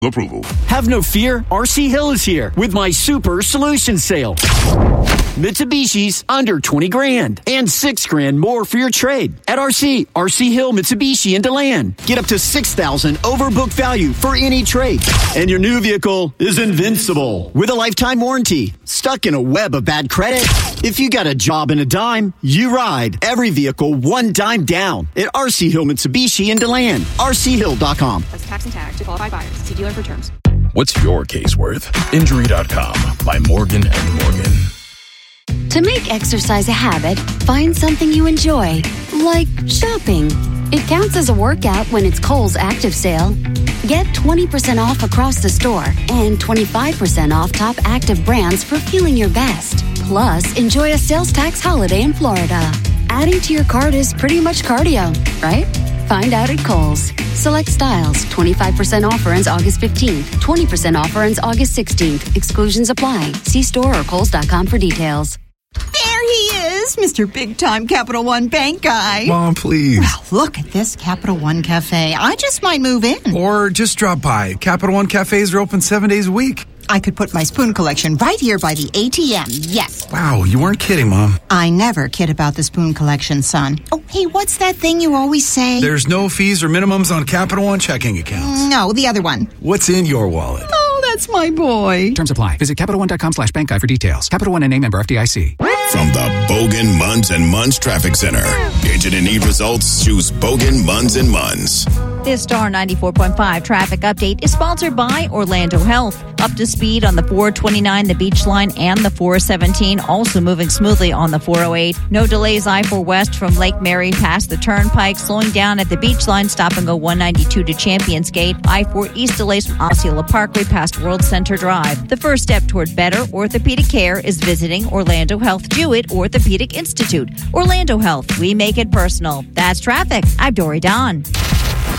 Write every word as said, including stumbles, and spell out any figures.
approval. Have no fear. R C Hill is here with my super solution sale. Mitsubishi's under twenty grand and six grand more for your trade. At R C, R C Hill Mitsubishi in DeLand. Get up to six thousand overbook value for any trade. And your new vehicle is invincible with a lifetime warranty. Stuck in a web of bad credit? If you got a job and a dime, you ride every vehicle one dime down at R C Hill Mitsubishi in DeLand. R C hill dot com. Plus tax and tag to qualified buyers. See dealer for terms. What's your case worth? Injury dot com by Morgan and Morgan. To make exercise a habit, find something you enjoy, like shopping. It counts as a workout when it's Kohl's Active Sale. Get twenty percent off across the store and twenty-five percent off top active brands for feeling your best. Plus, enjoy a sales tax holiday in Florida. Adding to your cart is pretty much cardio, right? Find out at Kohl's. Select styles. twenty-five percent offer ends August fifteenth. twenty percent offer ends August sixteenth. Exclusions apply. See store or kohls dot com for details. There he is, Mister Big Time Capital One Bank guy. Mom, please. Well, look at this Capital One Cafe. I just might move in. Or just drop by. Capital One Cafes are open seven days a week. I could put my spoon collection right here by the A T M, yes. Wow, you weren't kidding, Mom. I never kid about the spoon collection, son. Oh, hey, what's that thing you always say? There's no fees or minimums on Capital One checking accounts. No, the other one. What's in your wallet? Oh, that's my boy. Terms apply. Visit Capital One dot com slash bank guide for details. Capital One N A member F D I C. From the Bogan, Munz, and Munz Traffic Center. Agent and need results, choose Bogan, Munz, and Munz. This Star ninety-four point five traffic update is sponsored by Orlando Health. Up to speed on the four twenty-nine, the Beach Line, and the four seventeen. Also moving smoothly on the four oh eight. No delays I four West from Lake Mary past the Turnpike. Slowing down at the Beach Line. Stop and go one ninety-two to Champions Gate. I four East delays from Osceola Parkway past World Center Drive. The first step toward better orthopedic care is visiting Orlando Health Jewett Orthopedic Institute. Orlando Health, we make it personal. That's traffic. I'm Dory Don.